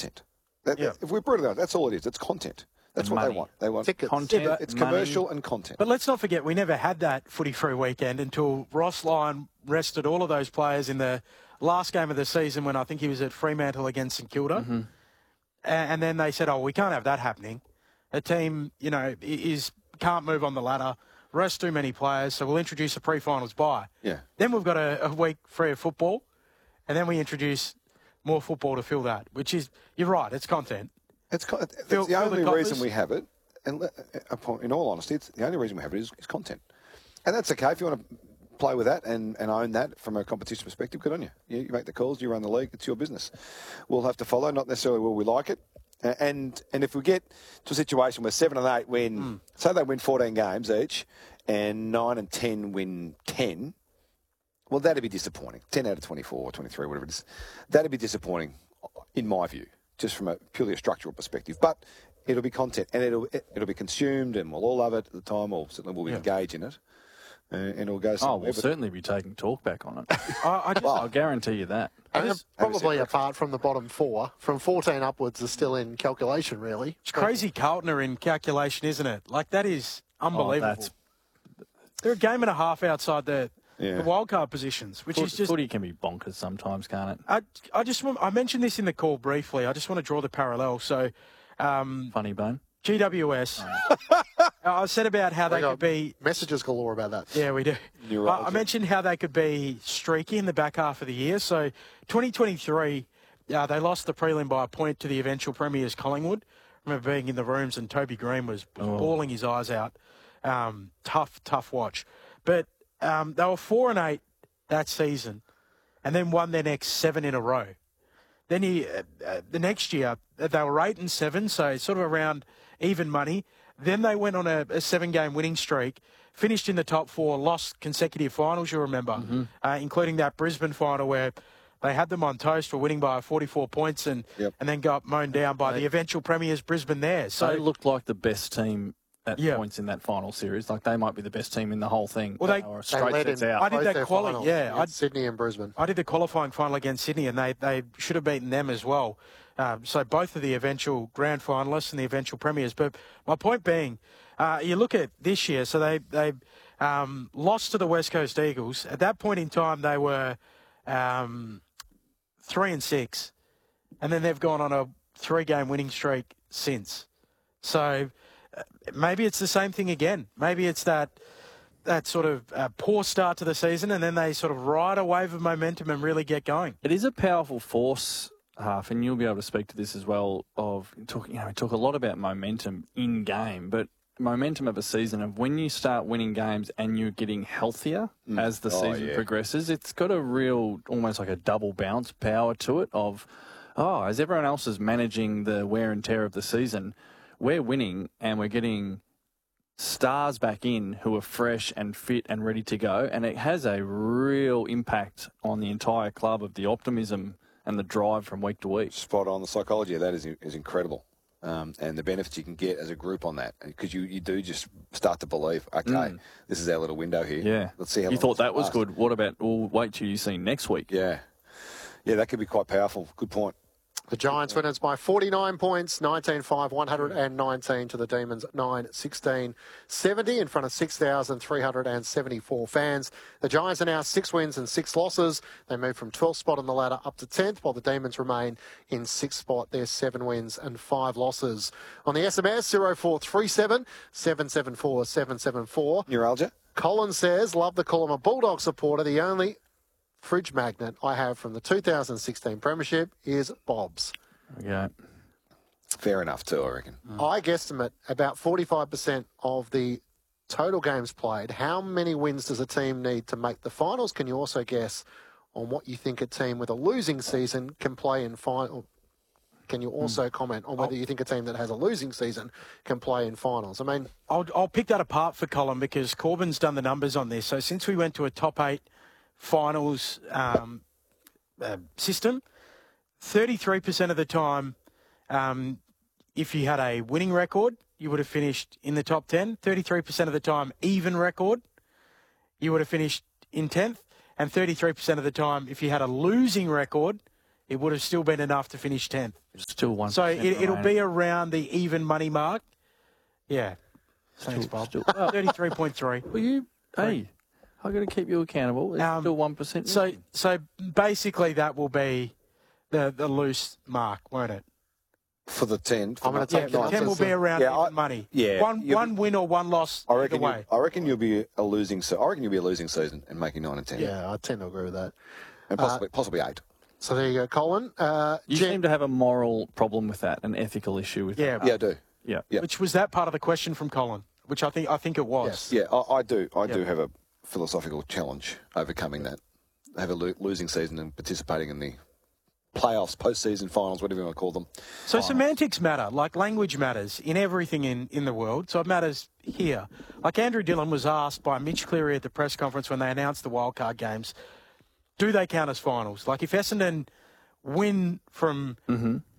content. If we're brutal about it, that's all it is. It's content. That's what they want. They want tickets. Content, it's money. commercial and content. But let's not forget, we never had that footy-free weekend until Ross Lyon rested all of those players in the last game of the season when I think he was at Fremantle against St Kilda. Mm-hmm. And then they said, we can't have that happening. A team, can't move on the ladder, rest too many players, so we'll introduce a pre-finals bye. Yeah. Then we've got a week free of football, and then we introduce more football to fill that, which is, you're right, it's content. It's the only reason we have it, and in all honesty, the only reason we have it is content. And that's okay. If you want to play with that and own that from a competition perspective, good on you. You make the calls, you run the league, it's your business. We'll have to follow, not necessarily will we like it. And if we get to a situation where 7 and 8 win, say they win 14 games each, and 9 and 10 win 10, well, that'd be disappointing. 10 out of 24 or 23, whatever it is. That'd be disappointing, in my view, just from a purely a structural perspective. But it'll be content, and it'll be consumed, and we'll all love it at the time, or certainly we'll engage in it, and it'll go somewhere. We'll certainly be taking talk back on it. I'll guarantee you that. And probably apart from the bottom 4, from 14 upwards is still in calculation, really. It's crazy Carlton are in calculation, isn't it? Like, that is unbelievable. They're a game and a half outside the wildcard positions, which is just... Footy can be bonkers sometimes, can't it? I mentioned this in the call briefly. I just want to draw the parallel. So... Funny bone. GWS. I said about how they could be... Messages galore about that. Yeah, we do. I mentioned how they could be streaky in the back half of the year. So 2023, they lost the prelim by a point to the eventual premiers Collingwood. I remember being in the rooms and Toby Green was bawling his eyes out. Tough watch. But they were 4 and 8 that season and then won their next 7 in a row. Then the next year, they were 8 and 7, so sort of around even money. Then they went on a 7-game winning streak, finished in the top 4, lost consecutive finals, you remember, including that Brisbane final where they had them on toast for winning by 44 points and then got mown down by the eventual premiers Brisbane there. So they looked like the best team at points in that final series. Like, they might be the best team in the whole thing. Well, they were straight led sets in out. I did that quali, Sydney and Brisbane. I did the qualifying final against Sydney, and they should have beaten them as well. So both of the eventual grand finalists and the eventual premiers. But my point being, you look at this year, so they lost to the West Coast Eagles. At that point in time, they were 3 and 6, and then they've gone on a 3-game winning streak since. So maybe it's the same thing again. Maybe it's that sort of poor start to the season, and then they sort of ride a wave of momentum and really get going. It is a powerful force, Half, and you'll be able to speak to this as well. We talk a lot about momentum in game, but momentum of a season, of when you start winning games and you're getting healthier as the season progresses, it's got a real, almost like a double bounce power to it of, as everyone else is managing the wear and tear of the season, we're winning and we're getting stars back in who are fresh and fit and ready to go. And it has a real impact on the entire club of the optimism and the drive from week to week. Spot on. The psychology of that is incredible. And the benefits you can get as a group on that. Because you do just start to believe, okay, this is our little window here. Yeah. Let's see how you long thought that was last. good. What about, we'll wait till you see next week. Yeah. Yeah, that could be quite powerful. Good point. The Giants winners by 49 points, 19-5, 119 to the Demons, 9-16-70 in front of 6,374 fans. The Giants are now 6 wins and 6 losses. They move from 12th spot on the ladder up to 10th, while the Demons remain in 6th spot. They're 7 wins and 5 losses. On the SMS, 0437 774 774. Neuralgia. Colin says, love the call. I'm a Bulldog supporter. The only fridge magnet I have from the 2016 Premiership is Bob's. Yeah. Fair enough too, I reckon. I guesstimate about 45% of the total games played. How many wins does a team need to make the finals? Can you also guess on what you think a team with a losing season can play in final? Can you also comment on whether you think a team that has a losing season can play in finals? I mean, I'll pick that apart for Colin because Corbyn's done the numbers on this. So since we went to a top 8 finals system, 33% of the time, if you had a winning record, you would have finished in the top 10. 33% of the time, even record, you would have finished in 10th. And 33% of the time, if you had a losing record, it would have still been enough to finish 10th. Still 1%. So it'll be around the even money mark. Yeah. Thanks, Bob. 33.3. Well, hey, I've got to keep you accountable. It's still 1%. So basically that will be the loose mark, won't it? For the 10. I'm going to take the 10 will be around even money. Yeah. One win or one loss I reckon you'll be a losing season and making 9 and 10. Yeah, I tend to agree with that. And possibly 8. So there you go, Colin. You seem to have a moral problem with that, an ethical issue with that. Yeah, I do. Yeah. Which was that part of the question from Colin, which I think it was. Yes. Yeah, I do. I do have a philosophical challenge overcoming that. Have a losing season and participating in the playoffs, postseason finals, whatever you want to call them. So semantics matter, like language matters in everything in the world. So it matters here. Like Andrew Dillon was asked by Mitch Cleary at the press conference when they announced the wildcard games, do they count as finals? Like if Essendon win from